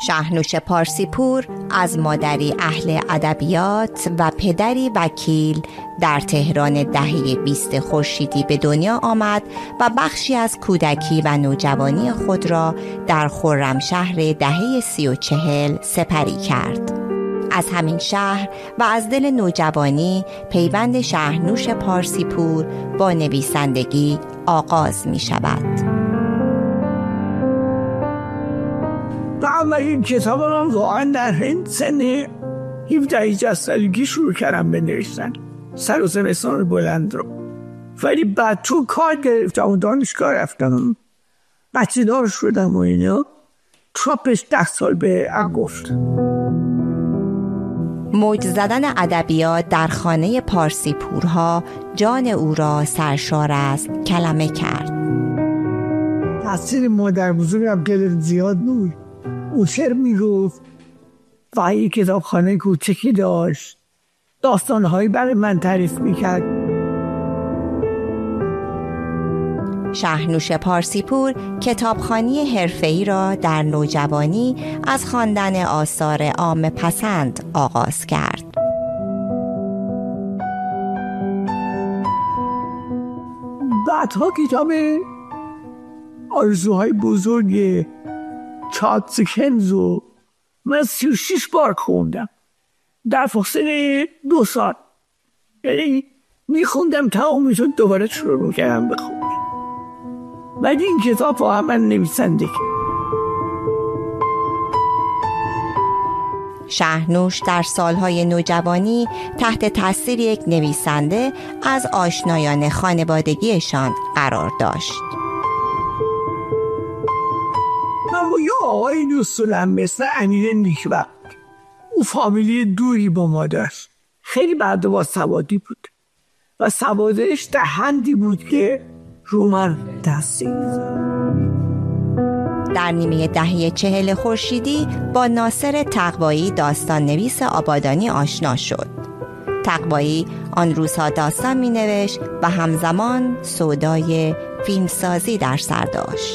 شهنوش پارسیپور از مادری اهل ادبیات و پدری وکیل در تهران دهه 20 خورشیدی به دنیا آمد و بخشی از کودکی و نوجوانی خود را در خرمشهر دهه 30 و 40 سپری کرد. از همین شهر و از دل نوجوانی پیوند شهنوش پارسیپور با نویسندگی آغاز می شود. و اولین کتابم واقعا در این سن 17 سالگی شروع کردم به نوشتن، سر و زمستان بلند رو. ولی بعد تو کار گرفتم و دانشگاه رفتم، بچه دار شدم و اینا، تراپش 10 سال به گفت. موج زدن ادبیات در خانه پارسیپورها جان او را سرشار از کلمه کرد. تاثیر مادر بزرگم خیلی زیاد بود. او شعر میگفت و یک کتابخانه کوچکی داشت، داستانهایی برای من تعریف میکرد. شهنوش پارسیپور کتابخوانی حرفه‌ای را در نوجوانی از خواندن آثار عامه پسند آغاز کرد. بعدها کتاب آرزوهای بزرگ چارلز دیکنز رو من 36 بار خوندم در فاصله 2 سال. یعنی میخوندم تمام میشد دوباره شروع میکردم بخونم. ولی این کتاب واقعا من نویسنده. شهنوش در سالهای نوجوانی تحت تاثیر یک نویسنده از آشنایان خانوادگیشان قرار داشت. من با یه آقای دوستم مثل امیر نیکبخت، او فامیلی دوری با ما داشت، خیلی بعد با سوادی بود و سوادش در حدی بود که رو من دستی. در نیمه دهه 40 خورشیدی با ناصر تقوایی داستان نویس آبادانی آشنا شد. تقوایی آن روزها داستان می نوشت و همزمان سودای فیلمسازی در سر داشت.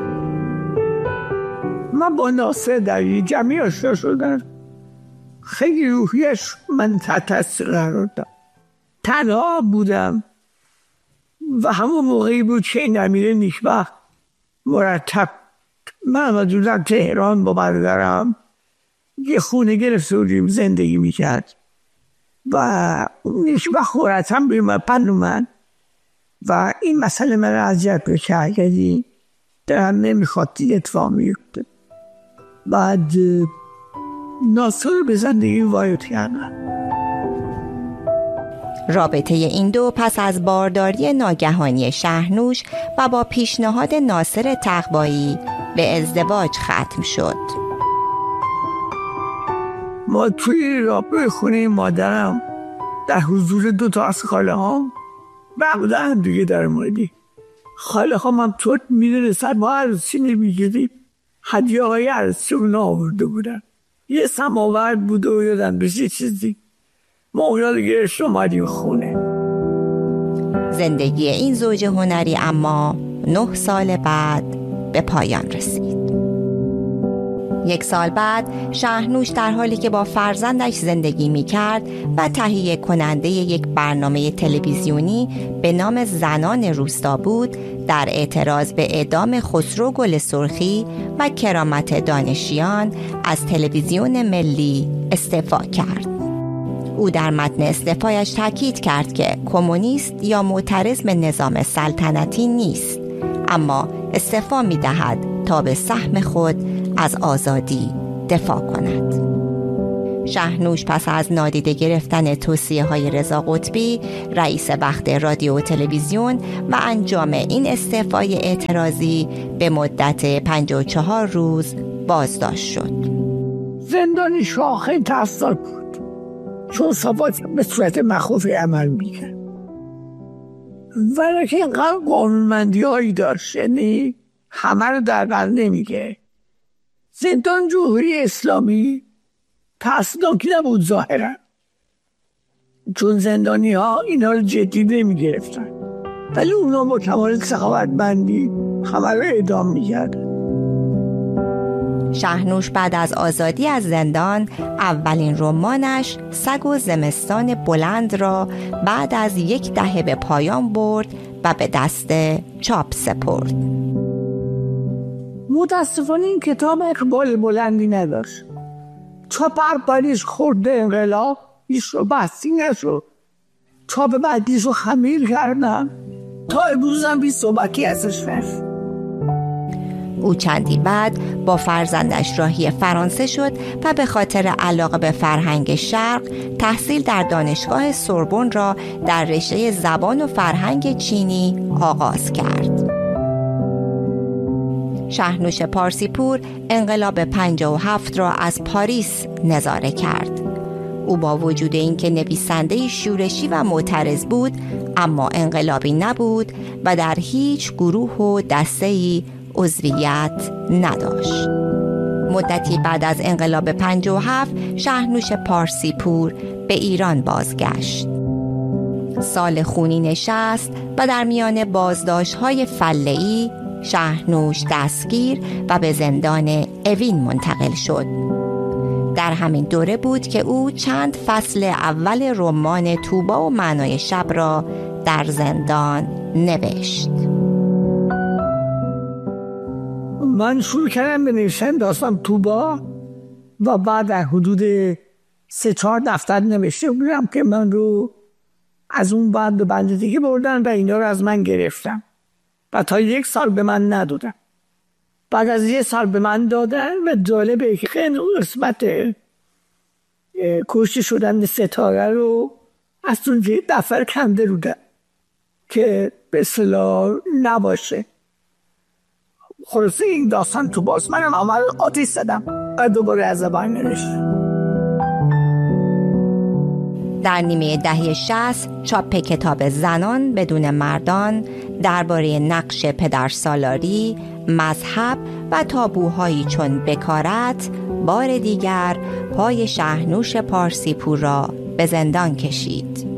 من با ناصر در یه جمعی آشنا شدم. خیلی روحیش من تحت تاثیر قرار داد. تنها بودم و همون موقعی بود که این امیر نیکبخت مرتب من و دوزم تهران با برادرم یه خونه گرفته بودیم زندگی میکرد و نیکبخت مرتب بیمار پند من و این مسئله من را اذیت بکرد، یعنی درم نمیخواد اتفاق میفته. بعد ناصر به زندگی وارد کردم. رابطه این دو پس از بارداری ناگهانی شهنوش و با پیشنهاد ناصر تقوایی به ازدواج ختم شد. ما توی رابطه خونه مادرم در حضور 2 از خاله هام بقیده هم دیگه در موردی خاله هام هم طور میدونستن ما عروسی نمیگیریم. هدیه های عروسی اونا آورده بودن، یه سماورد بود و یادن بشه چیزی. ما اونا دیگه اومدیم خونه. زندگی این زوج هنری اما 9 سال بعد به پایان رسید. 1 سال بعد شهنوش در حالی که با فرزندش زندگی می کرد و تهیه کننده یک برنامه تلویزیونی به نام زنان روستا بود، در اعتراض به اعدام خسرو گل سرخی و کرامت دانشیان از تلویزیون ملی استعفا کرد. او در متن استعفایش تاکید کرد که کمونیست یا معترض به نظام سلطنتی نیست، اما استعفا می دهد تا به سهم خود از آزادی دفاع کند. شهنوش پس از نادیده گرفتن توصیه‌های رضا قطبی، رئیس وقت رادیو و تلویزیون، و انجام این استعفای اعتراضی به مدت 54 روز بازداشت شد. زندانی شاخه تأثیر بود، چون ثبات به صورت مخوفی عمل میکرد، ولی که اینقدر قانونمندی هایی داشت، یعنی همه رو در بر نمیگه. زندان جمهوری اسلامی ترسناکی نبود ظاهرا، چون زندانی ها اینا رو جدی نمیگرفتن، ولی اونا با کمال سخاوتمندی همه رو اعدام میکردن. شهنوش بعد از آزادی از زندان اولین رمانش سگ و زمستان بلند را بعد از 1 دهه به پایان برد و به دست چاپ سپرد. متاسفانه این کتاب اقبال بلندی نداشت. چاپ اولیش خورده انقلاب، ایش رو بستی نشد. چاپ بعدیش رو خمیر کردن، تا امروز هم بی صحبتی ازش هست. او چندی بعد با فرزندش راهی فرانسه شد و به خاطر علاقه به فرهنگ شرق تحصیل در دانشگاه سوربن را در رشته زبان و فرهنگ چینی آغاز کرد. شهنوش پارسیپور انقلاب 57 را از پاریس نظاره کرد. او با وجود اینکه نویسنده شورشی و معترض بود، اما انقلابی نبود و در هیچ گروه و دسته‌ای عضویت نداشت. مدتی بعد از انقلاب 57 شهنوش پارسیپور به ایران بازگشت. سال خونین 60 و در میان بازداشت‌های فله‌ای شهنوش دستگیر و به زندان اوین منتقل شد. در همین دوره بود که او چند فصل اول رمان توبا و معنای شب را در زندان نوشت. من شروع کردم به نوشتن داستان توبا و بعد در حدود 3-4 دفتر نوشته بودم که من رو از اون بعد به بند دیگه بردن و اینا رو از من گرفتم و تا 1 سال به من ندادن. بعد از 1 سال به من دادن و جالبه که خیلی قسمت کشته شدن ستاره رو از اون دفتر کنده رودن که به اصطلاح نباشه. خلاصه این داستان تو باز منم عمل آتیش زدم و دوباره از زبان نوشتم. در نیمه دهه 60 چاپ کتاب زنان بدون مردان درباره نقش پدرسالاری، مذهب و تابوهایی چون بکارت بار دیگر پای شهنوش پارسیپور را به زندان کشید.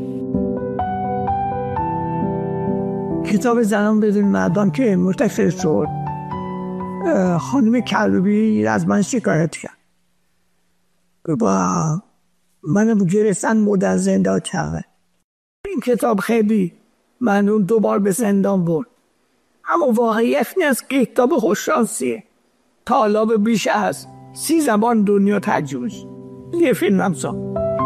کتاب زنان بدون مردان که منتشر شد، خانم کروبی از من شکایت کرد و منو گرفتن مدت زندان کرد. این کتاب خیلی من اون 2 بار به زندان برد، اما واقعیت نیست که کتاب خوششانسیه. تا حالا به بیش از 30 زبان دنیا ترجمه شد. یه فیلم هم ساخت.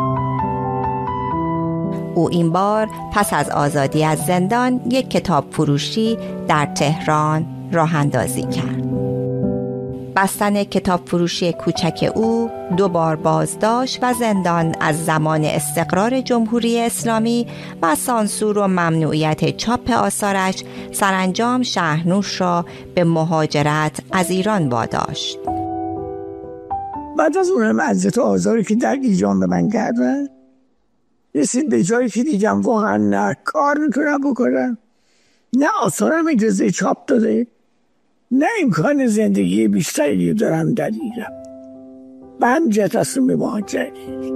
او این بار پس از آزادی از زندان یک کتاب فروشی در تهران راه اندازی کرد. بستن کتاب فروشی کوچک او 2 بار بازداشت و زندان از زمان استقرار جمهوری اسلامی و سانسور و ممنوعیت چاپ آثارش سرانجام شهنوش را به مهاجرت از ایران واداشت. بعد از اونم اذیت و آزاری که در ایران به من کردن، رسید به جایی که دیگم واقعا نه کار میتونم بکنم، نه آثارم اجازه چاپ داده، نه امکان زندگی بیشتری دارم در ایران. من تصمیم به مهاجرت.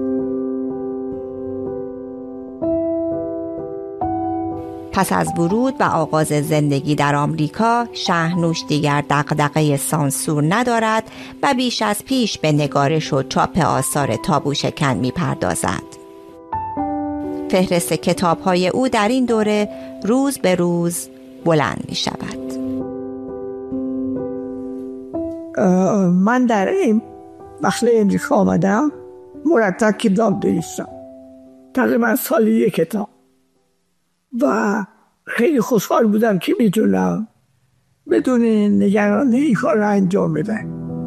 پس از ورود و آغاز زندگی در آمریکا، شهنوش دیگر دغدغه سانسور ندارد و بیش از پیش به نگارش و چاپ آثار تابو شکن می‌پردازد. فهرست کتاب‌های او در این دوره روز به روز بلند می‌شود. من در این وقت امریکا آمدم مرتب کتاب نوشتم، تقریبا سالی 1 کتاب و خیلی خوشحال بودم که میتونم بدون نگرانی این کار را انجام بدم.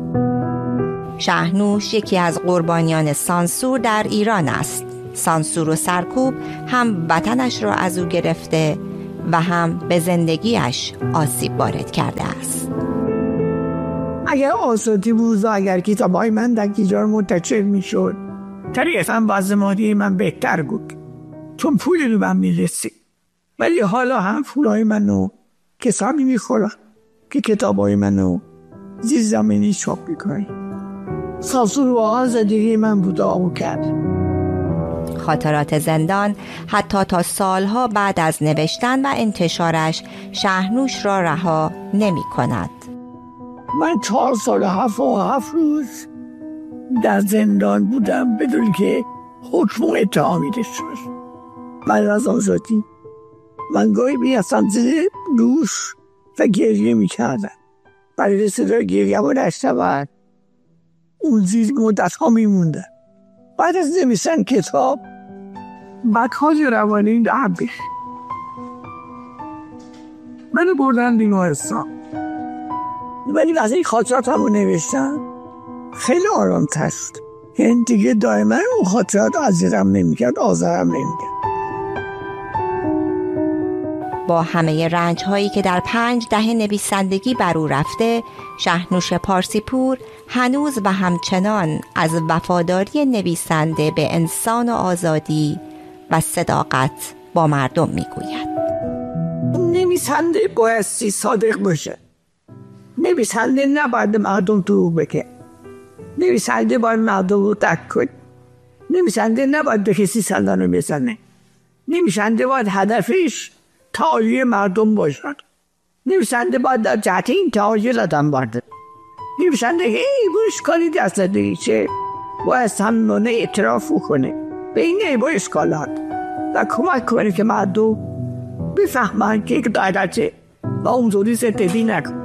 شهنوش یکی از قربانیان سانسور در ایران است. سانسور و سرکوب هم وطنش را از او گرفته و هم به زندگیش آسیب وارد کرده است. اگر آزادی بود و اگر کتاب‌های من در ایران منتشر میشد، طریقاً وضع مالی من بهتر بود، چون پولی رو من میرسید. ولی حالا هم پولای منو کسانی میخورن که کتاب‌های منو زیرزمینی چاپ میکنن. سانسور واقعا زندگی من بود و کرد. خاطرات زندان حتی تا سالها بعد از نوشتن و انتشارش شهنوش را رها نمی کند. من 4 سال و 7 روز در زندان بودم بدون که حکم و اتهامی داشته باشم. من از آزادی من گاهی میرفتم زیر دوش و گریه میکردم. برای صدای گریه ما نشنود اون زیر مدت ها میموندن. بعد از نویسن کتاب بدحال روانی عبیش منو بردن بیمارستان، ولی وقتی این خاطرات همو نوشتم خیلی آرام تر شد. یعنی دیگه دائما اون خاطرات اذیتم نمیکرد، آزارم نمیکرد. با همه رنج هایی که در 5 دهه نویسندگی بر او رفته، شهنوش پارسیپور هنوز و همچنان از وفاداری نویسنده به انسان و آزادی و صداقت با مردم میگوید. نویسنده بایستی صادق باشه. نویسنده نباید مردم دروغ بگه. نویسنده باید مردم رو درک کنه. نویسنده نباید به کسی سلام بزنه. نویسنده باید هدفش تعالی مردم باشد. نویسنده باید در جهت این تعالی آدم بارده. نویسنده با اشکالی دست نداره باید صمیمانه اعتراف کنه به این با اشکالات و کمک کنه که مردم بفهمن که یک دایرته و اونجوری زندگی نکن.